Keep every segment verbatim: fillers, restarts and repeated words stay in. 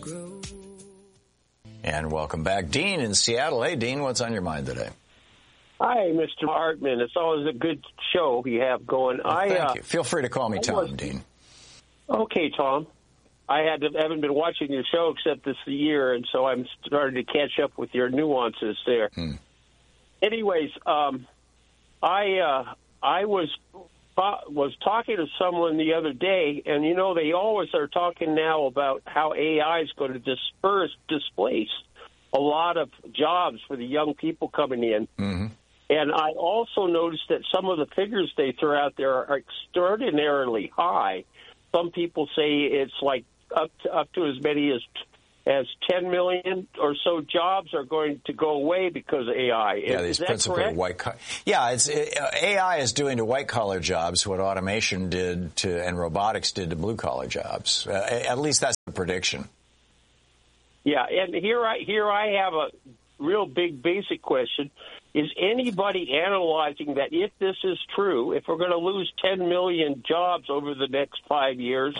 And welcome back. Dean in Seattle. Hey, Dean, what's on your mind today? Hi, Mister Hartman. It's always a good show you have going. Well, I, thank uh, you. Feel free to call me I Tom, was, Dean. Okay, Tom. I had to, haven't been watching your show except this year, and so I'm starting to catch up with your nuances there. Hmm. Anyways, um, I uh, I was was talking to someone the other day, and, you know, they always are talking now about how A I is going to disperse, displace a lot of jobs for the young people coming in. Mm-hmm. And I also noticed that some of the figures they throw out there are extraordinarily high. Some people say it's like up to, up to as many as as ten million or so jobs are going to go away because of A I. Yeah, is, these is that principally correct? white collar. Yeah, it's it, A I is doing to white collar jobs what automation did to and robotics did to blue collar jobs. Uh, at least that's the prediction. Yeah, and here I here I have a real big basic question. Is anybody analyzing that if this is true, if we're going to lose ten million jobs over the next five years,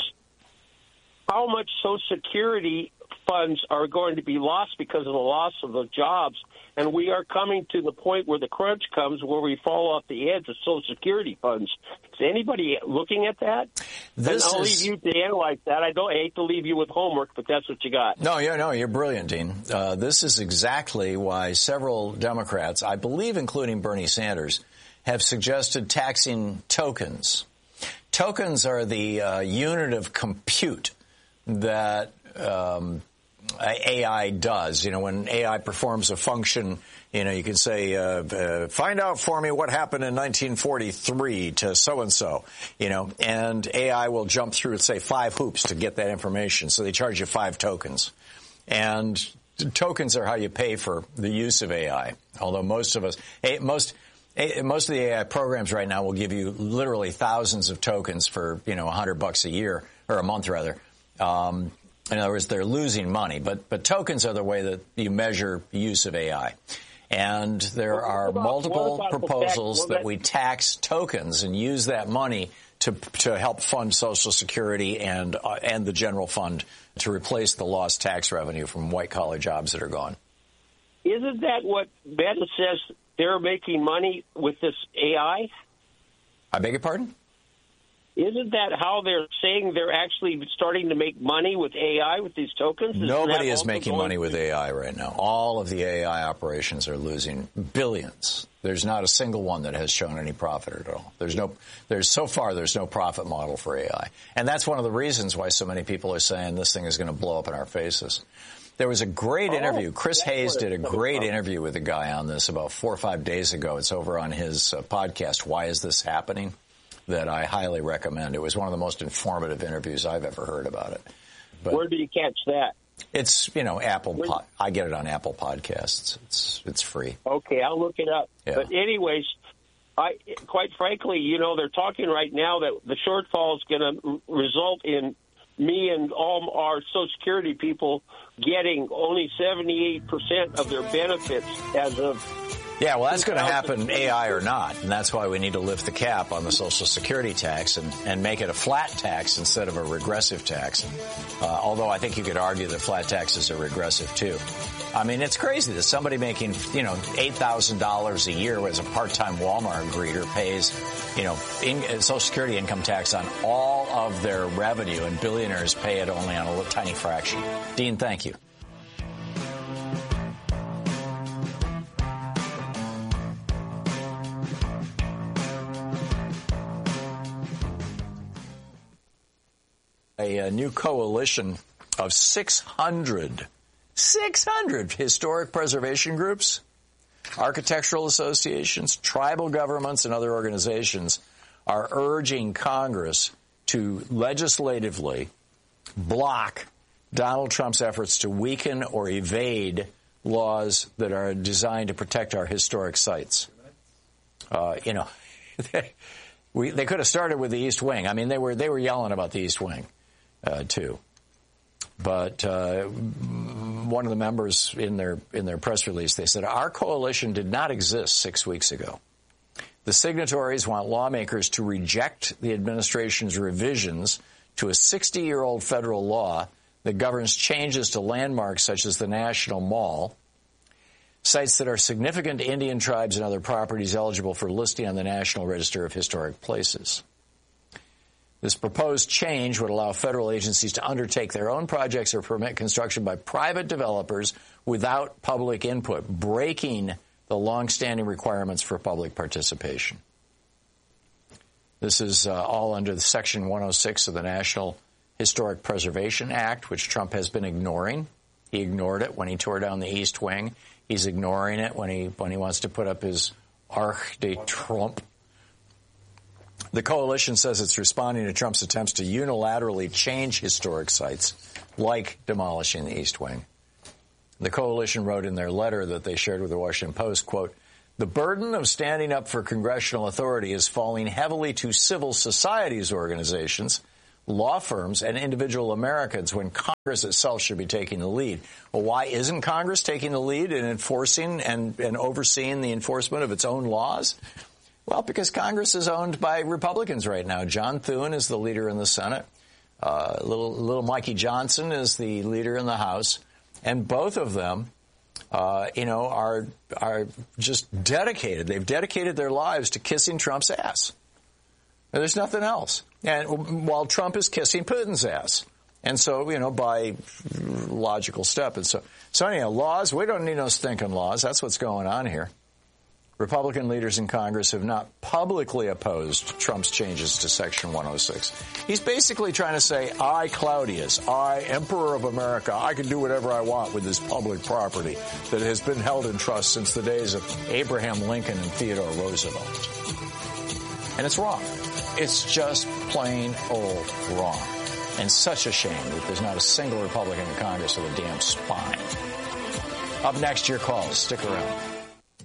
how much Social Security funds are going to be lost because of the loss of the jobs? And we are coming to the point where the crunch comes, where we fall off the edge of Social Security funds. Is anybody looking at that? This and I'll is... leave you to analyze that. I don't I hate to leave you with homework, but that's what you got. No, you're, no, you're brilliant, Dean. Uh, this is exactly why several Democrats, I believe including Bernie Sanders, have suggested taxing tokens. Tokens are the uh, unit of compute that um, A I does. You know, when A I performs a function, you know, you can say, uh, uh, find out for me what happened in nineteen forty-three to so-and-so, you know, and A I will jump through, say, five hoops to get that information. So they charge you five tokens. And tokens are how you pay for the use of A I, although most of us, most most of the A I programs right now will give you literally thousands of tokens for, you know, a hundred bucks a year, or a month rather. Um, in other words, they're losing money, but but tokens are the way that you measure use of A I. And there What are about- multiple what about the proposals tax- that that- we tax tokens and use that money to to help fund Social Security and uh, and the general fund to replace the lost tax revenue from white collar jobs that are gone. Isn't that what Meta says they're making money with this A I? I beg your pardon? Isn't that how they're saying they're actually starting to make money with A I, with these tokens? Isn't Nobody that is also making going money with A I right now. All of the A I operations are losing billions. There's not a single one that has shown any profit at all. There's no, there's so far there's no profit model for A I. And that's one of the reasons why so many people are saying this thing is going to blow up in our faces. There was a great Oh, interview. Chris that's Hayes what did a it's great about. interview with a guy on this about four or five days ago. It's over on his uh, podcast, Why Is This Happening? That I highly recommend. It was one of the most informative interviews I've ever heard about it. But Where do you catch that? it's, you know, Apple. Po- I get it on Apple Podcasts. It's it's free. Okay, I'll look it up. Yeah. But anyways, I quite frankly, you know, they're talking right now that the shortfall is going to result in me and all our Social Security people getting only seventy-eight percent of their benefits as of Yeah, well, that's going to happen, A I or not, and that's why we need to lift the cap on the Social Security tax and, and make it a flat tax instead of a regressive tax. Uh, although I think you could argue that flat taxes are regressive, too. I mean, it's crazy that somebody making, you know, eight thousand dollars a year as a part-time Walmart greeter pays, you know, in, Social Security income tax on all of their revenue, and billionaires pay it only on a little, tiny fraction. Dean, thank you. A, a new coalition of six hundred, six hundred historic preservation groups, architectural associations, tribal governments, and other organizations are urging Congress to legislatively block Donald Trump's efforts to weaken or evade laws that are designed to protect our historic sites. Uh, you know, we, they could have started with the East Wing. I mean, they were they were yelling about the East Wing. Uh, too. But uh, one of the members in their in their press release, they said, our coalition did not exist six weeks ago. The signatories want lawmakers to reject the administration's revisions to a sixty-year-old federal law that governs changes to landmarks such as the National Mall, sites that are significant to Indian tribes and other properties eligible for listing on the National Register of Historic Places. This proposed change would allow federal agencies to undertake their own projects or permit construction by private developers without public input, breaking the longstanding requirements for public participation. This is uh, all under the Section one oh six of the National Historic Preservation Act, which Trump has been ignoring. He ignored it when he tore down the East Wing. He's ignoring it when he when he wants to put up his Arc de Trump. The coalition says it's responding to Trump's attempts to unilaterally change historic sites, like demolishing the East Wing. The coalition wrote in their letter that they shared with the Washington Post, quote, "The burden of standing up for congressional authority is falling heavily to civil society's organizations, law firms, and individual Americans when Congress itself should be taking the lead." Well, why isn't Congress taking the lead in enforcing and, and overseeing the enforcement of its own laws? Well, because Congress is owned by Republicans right now. John Thune is the leader in the Senate. Uh, little, little Mikey Johnson is the leader in the House. And both of them, uh, you know, are are just dedicated. They've dedicated their lives to kissing Trump's ass. There's nothing else. And while Trump is kissing Putin's ass. And so, you know, by logical step. And so, so anyhow, laws, we don't need no stinking laws. That's what's going on here. Republican leaders in Congress have not publicly opposed Trump's changes to Section one oh six. He's basically trying to say, I, Claudius, I, Emperor of America, I can do whatever I want with this public property that has been held in trust since the days of Abraham Lincoln and Theodore Roosevelt. And it's wrong. It's just plain old wrong. And such a shame that there's not a single Republican in Congress with a damn spine. Up next, your calls. Stick around.